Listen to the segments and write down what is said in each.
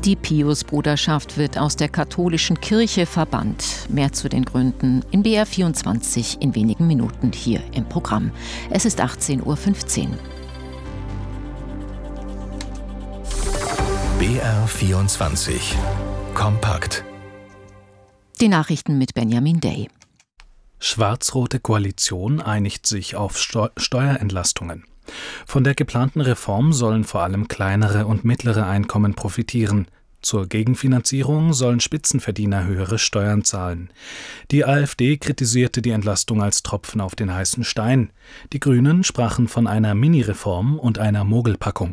Die Piusbruderschaft wird aus der katholischen Kirche verbannt. Mehr zu den Gründen in BR24 in wenigen Minuten hier im Programm. Es ist 18:15 Uhr. BR24 kompakt. Die Nachrichten mit Benjamin Day. Schwarz-rote Koalition einigt sich auf Steuerentlastungen. Von der geplanten Reform sollen vor allem kleinere und mittlere Einkommen profitieren. Zur Gegenfinanzierung sollen Spitzenverdiener höhere Steuern zahlen. Die AfD kritisierte die Entlastung als Tropfen auf den heißen Stein. Die Grünen sprachen von einer Mini-Reform und einer Mogelpackung.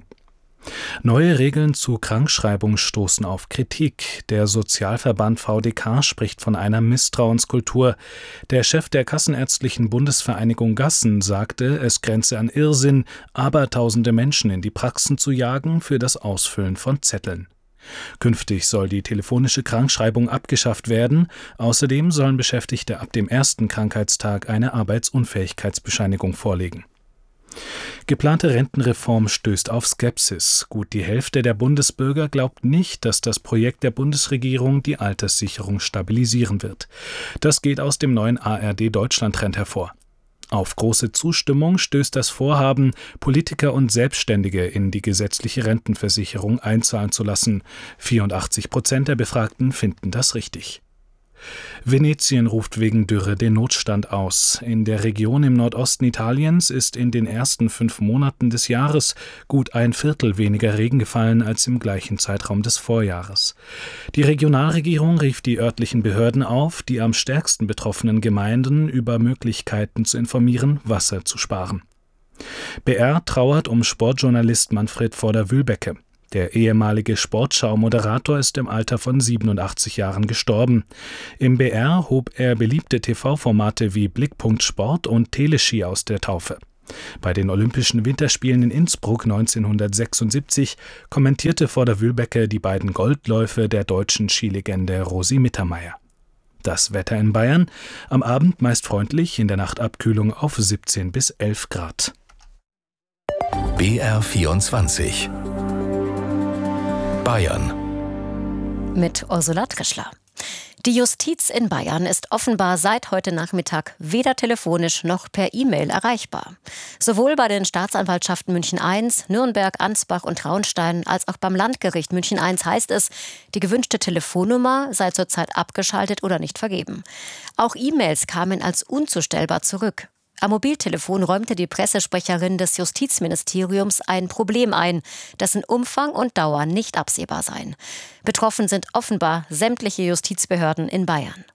Neue Regeln zu Krankschreibung stoßen auf Kritik. Der Sozialverband VDK spricht von einer Misstrauenskultur. Der Chef der Kassenärztlichen Bundesvereinigung Gassen sagte, es grenze an Irrsinn, Abertausende Menschen in die Praxen zu jagen für das Ausfüllen von Zetteln. Künftig soll die telefonische Krankschreibung abgeschafft werden. Außerdem sollen Beschäftigte ab dem ersten Krankheitstag eine Arbeitsunfähigkeitsbescheinigung vorlegen. Geplante Rentenreform stößt auf Skepsis. Gut die Hälfte der Bundesbürger glaubt nicht, dass das Projekt der Bundesregierung die Alterssicherung stabilisieren wird. Das geht aus dem neuen ARD-Deutschland-Trend hervor. Auf große Zustimmung stößt das Vorhaben, Politiker und Selbstständige in die gesetzliche Rentenversicherung einzahlen zu lassen. 84% der Befragten finden das richtig. Venetien ruft wegen Dürre den Notstand aus. In der Region im Nordosten Italiens ist in den ersten 5 Monaten des Jahres gut 1/4 weniger Regen gefallen als im gleichen Zeitraum des Vorjahres. Die Regionalregierung rief die örtlichen Behörden auf, die am stärksten betroffenen Gemeinden über Möglichkeiten zu informieren, Wasser zu sparen. BR trauert um Sportjournalist Manfred Vorder-Wülbecke. Der ehemalige Sportschau-Moderator ist im Alter von 87 Jahren gestorben. Im BR hob er beliebte TV-Formate wie Blickpunkt Sport und Teleski aus der Taufe. Bei den Olympischen Winterspielen in Innsbruck 1976 kommentierte Vorder-Wülbecke die beiden Goldläufe der deutschen Skilegende Rosi Mittermeier. Das Wetter in Bayern: am Abend meist freundlich, in der Nacht Abkühlung auf 17 bis 11 Grad. BR24 Bayern mit Ursula Trischler. Die Justiz in Bayern ist offenbar seit heute Nachmittag weder telefonisch noch per E-Mail erreichbar. Sowohl bei den Staatsanwaltschaften München I, Nürnberg, Ansbach und Traunstein als auch beim Landgericht München I heißt es, die gewünschte Telefonnummer sei zurzeit abgeschaltet oder nicht vergeben. Auch E-Mails kamen als unzustellbar zurück. Am Mobiltelefon räumte die Pressesprecherin des Justizministeriums ein Problem ein, dessen Umfang und Dauer nicht absehbar seien. Betroffen sind offenbar sämtliche Justizbehörden in Bayern.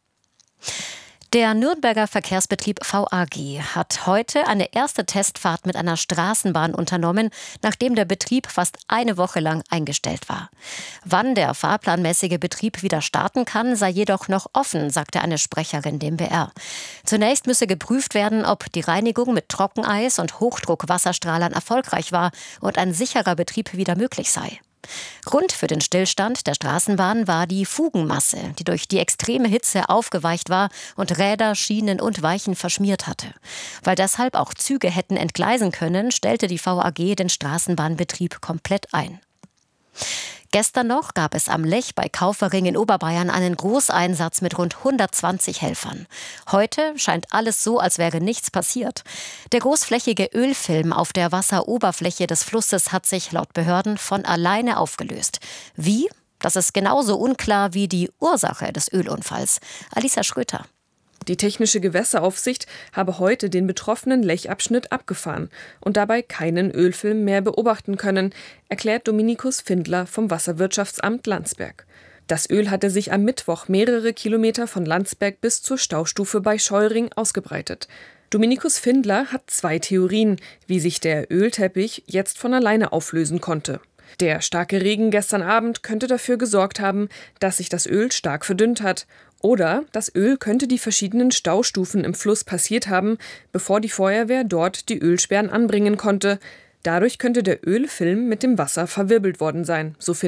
Der Nürnberger Verkehrsbetrieb VAG hat heute eine erste Testfahrt mit einer Straßenbahn unternommen, nachdem der Betrieb fast eine Woche lang eingestellt war. Wann der fahrplanmäßige Betrieb wieder starten kann, sei jedoch noch offen, sagte eine Sprecherin dem BR. Zunächst müsse geprüft werden, ob die Reinigung mit Trockeneis und Hochdruckwasserstrahlern erfolgreich war und ein sicherer Betrieb wieder möglich sei. Grund für den Stillstand der Straßenbahn war die Fugenmasse, die durch die extreme Hitze aufgeweicht war und Räder, Schienen und Weichen verschmiert hatte. Weil deshalb auch Züge hätten entgleisen können, stellte die VAG den Straßenbahnbetrieb komplett ein. Gestern noch gab es am Lech bei Kaufering in Oberbayern einen Großeinsatz mit rund 120 Helfern. Heute scheint alles so, als wäre nichts passiert. Der großflächige Ölfilm auf der Wasseroberfläche des Flusses hat sich laut Behörden von alleine aufgelöst. Wie? Das ist genauso unklar wie die Ursache des Ölunfalls. Alisa Schröter. Die Technische Gewässeraufsicht habe heute den betroffenen Lechabschnitt abgefahren und dabei keinen Ölfilm mehr beobachten können, erklärt Dominikus Findler vom Wasserwirtschaftsamt Landsberg. Das Öl hatte sich am Mittwoch mehrere Kilometer von Landsberg bis zur Staustufe bei Scheuring ausgebreitet. Dominikus Findler hat 2 Theorien, wie sich der Ölteppich jetzt von alleine auflösen konnte. Der starke Regen gestern Abend könnte dafür gesorgt haben, dass sich das Öl stark verdünnt hat. Oder das Öl könnte die verschiedenen Staustufen im Fluss passiert haben, bevor die Feuerwehr dort die Ölsperren anbringen konnte. Dadurch könnte der Ölfilm mit dem Wasser verwirbelt worden sein, so Findler.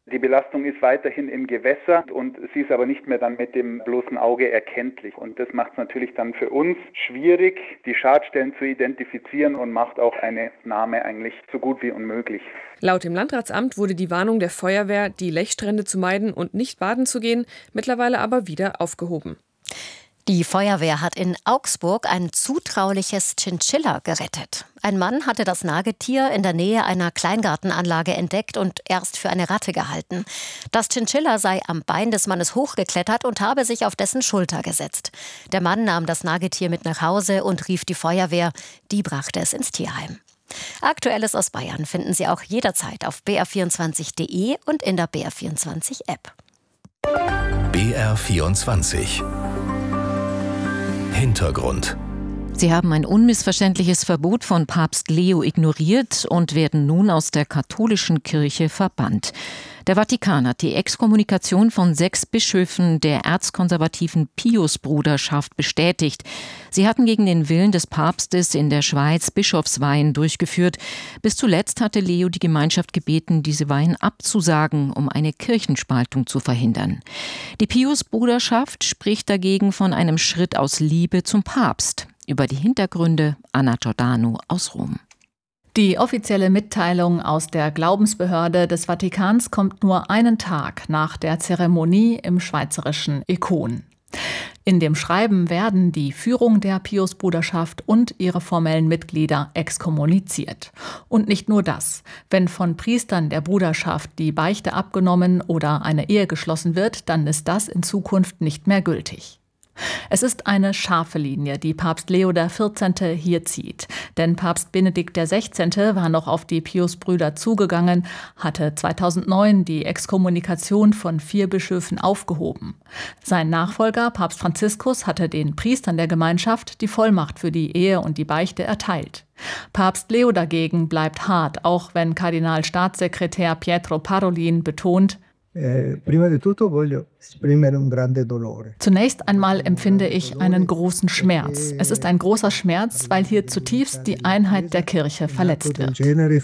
Die Belastung ist weiterhin im Gewässer und sie ist aber nicht mehr dann mit dem bloßen Auge erkenntlich. Und das macht es natürlich dann für uns schwierig, die Schadstellen zu identifizieren und macht auch eine Nahme eigentlich so gut wie unmöglich. Laut dem Landratsamt wurde die Warnung der Feuerwehr, die Lechstrände zu meiden und nicht baden zu gehen, mittlerweile aber wieder aufgehoben. Die Feuerwehr hat in Augsburg ein zutrauliches Chinchilla gerettet. Ein Mann hatte das Nagetier in der Nähe einer Kleingartenanlage entdeckt und erst für eine Ratte gehalten. Das Chinchilla sei am Bein des Mannes hochgeklettert und habe sich auf dessen Schulter gesetzt. Der Mann nahm das Nagetier mit nach Hause und rief die Feuerwehr. Die brachte es ins Tierheim. Aktuelles aus Bayern finden Sie auch jederzeit auf br24.de und in der BR24-App. BR24 Hintergrund. Sie haben ein unmissverständliches Verbot von Papst Leo ignoriert und werden nun aus der katholischen Kirche verbannt. Der Vatikan hat die Exkommunikation von 6 Bischöfen der erzkonservativen Pius-Bruderschaft bestätigt. Sie hatten gegen den Willen des Papstes in der Schweiz Bischofsweihen durchgeführt. Bis zuletzt hatte Leo die Gemeinschaft gebeten, diese Weihen abzusagen, um eine Kirchenspaltung zu verhindern. Die Pius-Bruderschaft spricht dagegen von einem Schritt aus Liebe zum Papst. Über die Hintergründe Anna Giordano aus Rom. Die offizielle Mitteilung aus der Glaubensbehörde des Vatikans kommt nur einen Tag nach der Zeremonie im schweizerischen Ekon. In dem Schreiben werden die Führung der Pius-Bruderschaft und ihre formellen Mitglieder exkommuniziert. Und nicht nur das. Wenn von Priestern der Bruderschaft die Beichte abgenommen oder eine Ehe geschlossen wird, dann ist das in Zukunft nicht mehr gültig. Es ist eine scharfe Linie, die Papst Leo XIV. Hier zieht. Denn Papst Benedikt XVI. War noch auf die Pius-Brüder zugegangen, hatte 2009 die Exkommunikation von 4 Bischöfen aufgehoben. Sein Nachfolger, Papst Franziskus, hatte den Priestern der Gemeinschaft die Vollmacht für die Ehe und die Beichte erteilt. Papst Leo dagegen bleibt hart, auch wenn Kardinalstaatssekretär Pietro Parolin betont, zunächst einmal empfinde ich einen großen Schmerz. Es ist ein großer Schmerz, weil hier zutiefst die Einheit der Kirche verletzt wird.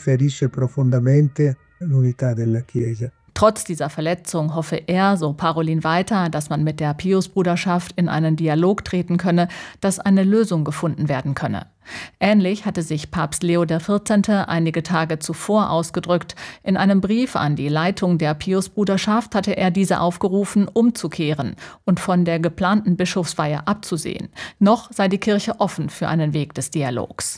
Trotz dieser Verletzung hoffe er, so Parolin weiter, dass man mit der Pius-Bruderschaft in einen Dialog treten könne, dass eine Lösung gefunden werden könne. Ähnlich hatte sich Papst Leo XIV. Einige Tage zuvor ausgedrückt. In einem Brief an die Leitung der Pius-Bruderschaft hatte er diese aufgerufen, umzukehren und von der geplanten Bischofsweihe abzusehen. Noch sei die Kirche offen für einen Weg des Dialogs.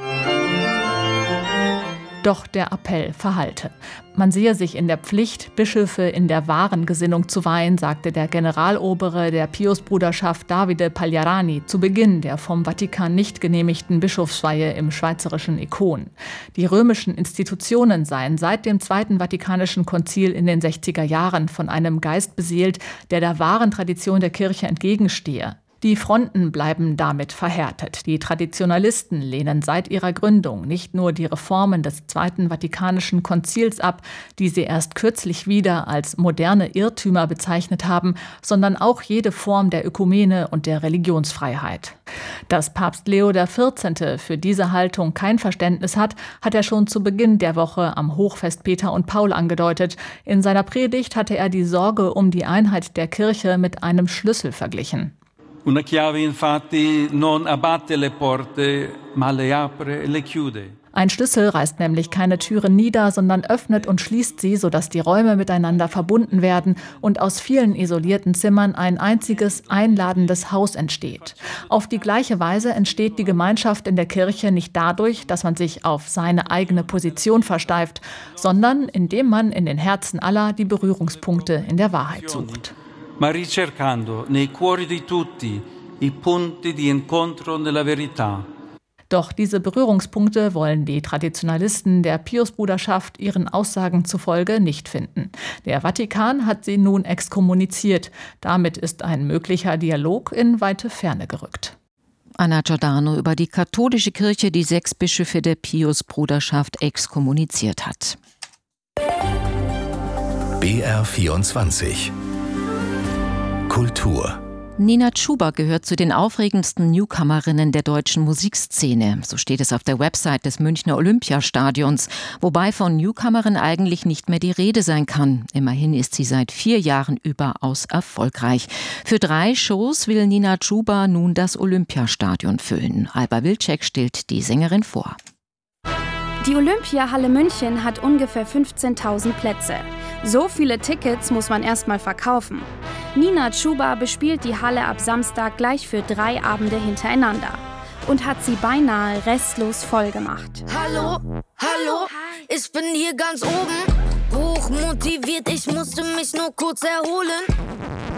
Doch der Appell verhallte. Man sehe sich in der Pflicht, Bischöfe in der wahren Gesinnung zu weihen, sagte der Generalobere der Pius-Bruderschaft Davide Pagliarani zu Beginn der vom Vatikan nicht genehmigten Bischofsweihe im schweizerischen Ekon. Die römischen Institutionen seien seit dem Zweiten Vatikanischen Konzil in den 60er Jahren von einem Geist beseelt, der wahren Tradition der Kirche entgegenstehe. Die Fronten bleiben damit verhärtet. Die Traditionalisten lehnen seit ihrer Gründung nicht nur die Reformen des Zweiten Vatikanischen Konzils ab, die sie erst kürzlich wieder als moderne Irrtümer bezeichnet haben, sondern auch jede Form der Ökumene und der Religionsfreiheit. Dass Papst Leo XIV. Für diese Haltung kein Verständnis hat, hat er schon zu Beginn der Woche am Hochfest Peter und Paul angedeutet. In seiner Predigt hatte er die Sorge um die Einheit der Kirche mit einem Schlüssel verglichen. Una chiave infatti non abbatte le porte, ma le apre e le chiude. Ein Schlüssel reißt nämlich keine Türen nieder, sondern öffnet und schließt sie, sodass die Räume miteinander verbunden werden und aus vielen isolierten Zimmern ein einziges, einladendes Haus entsteht. Auf die gleiche Weise entsteht die Gemeinschaft in der Kirche nicht dadurch, dass man sich auf seine eigene Position versteift, sondern indem man in den Herzen aller die Berührungspunkte in der Wahrheit sucht. Ma ricercando nei cuori di tutti i punti di incontro nella verità. Doch diese Berührungspunkte wollen die Traditionalisten der Pius-Bruderschaft ihren Aussagen zufolge nicht finden. Der Vatikan hat sie nun exkommuniziert. Damit ist ein möglicher Dialog in weite Ferne gerückt. Anna Giordano über die katholische Kirche, die 6 Bischöfe der Pius-Bruderschaft exkommuniziert hat. BR24 Kultur Nina Chuba gehört zu den aufregendsten Newcomerinnen der deutschen Musikszene. So steht es auf der Website des Münchner Olympiastadions, wobei von Newcomerin eigentlich nicht mehr die Rede sein kann. Immerhin ist sie seit 4 Jahren überaus erfolgreich. Für 3 Shows will Nina Chuba nun das Olympiastadion füllen. Alba Wilczek stellt die Sängerin vor. Die Olympiahalle München hat ungefähr 15.000 Plätze. So viele Tickets muss man erst mal verkaufen. Nina Chuba bespielt die Halle ab Samstag gleich für 3 Abende hintereinander und hat sie beinahe restlos voll gemacht. Hallo, ich bin hier ganz oben, hochmotiviert, ich musste mich nur kurz erholen.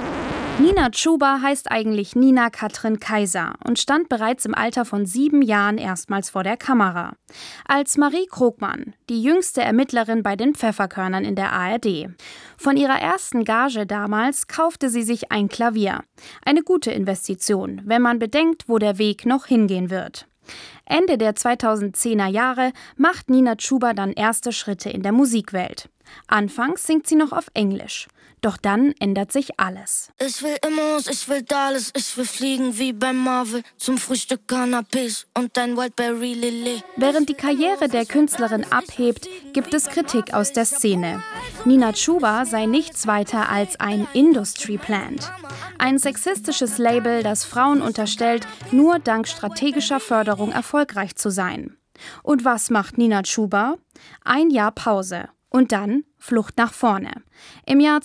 Nina Chuba heißt eigentlich Nina Katrin Kaiser und stand bereits im Alter von 7 Jahren erstmals vor der Kamera. Als Marie Krogmann, die jüngste Ermittlerin bei den Pfefferkörnern in der ARD. Von ihrer ersten Gage damals kaufte sie sich ein Klavier. Eine gute Investition, wenn man bedenkt, wo der Weg noch hingehen wird. Ende der 2010er Jahre macht Nina Chuba dann erste Schritte in der Musikwelt. Anfangs singt sie noch auf Englisch. Doch dann ändert sich alles. Ich will Immos, ich will Dallas, ich will fliegen wie bei Marvel. Zum Frühstück Cannabis und ein Wildberry Lilly. Während die Karriere der Künstlerin abhebt, gibt es Kritik aus der Szene. Nina Chuba sei nichts weiter als ein Industry Plant. Ein sexistisches Label, das Frauen unterstellt, nur dank strategischer Förderung erfolgreich zu sein. Und was macht Nina Chuba? 1 Jahr Pause. Und dann Flucht nach vorne. Im Jahr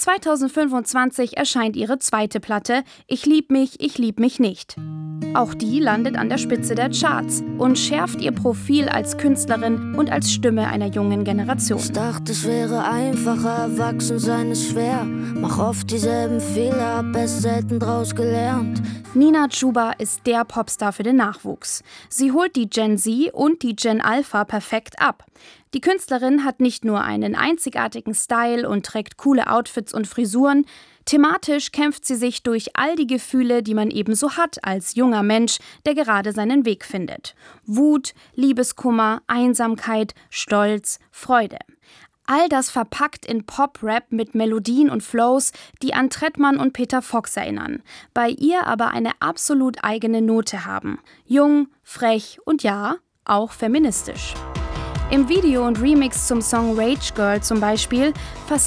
2025 erscheint ihre zweite Platte Ich lieb mich nicht. Auch die landet an der Spitze der Charts und schärft ihr Profil als Künstlerin und als Stimme einer jungen Generation. Ich dachte, es wäre einfacher, erwachsen sein ist schwer. Mach oft dieselben Fehler, hab es selten draus gelernt. Nina Chuba ist der Popstar für den Nachwuchs. Sie holt die Gen Z und die Gen Alpha perfekt ab. Die Künstlerin hat nicht nur einen einzigartigen Style und trägt coole Outfits und Frisuren. Thematisch kämpft sie sich durch all die Gefühle, die man ebenso hat als junger Mensch, der gerade seinen Weg findet. Wut, Liebeskummer, Einsamkeit, Stolz, Freude. All das verpackt in Pop-Rap mit Melodien und Flows, die an Trettmann und Peter Fox erinnern, bei ihr aber eine absolut eigene Note haben. Jung, frech und ja, auch feministisch. Im Video und Remix zum Song Rage Girl zum Beispiel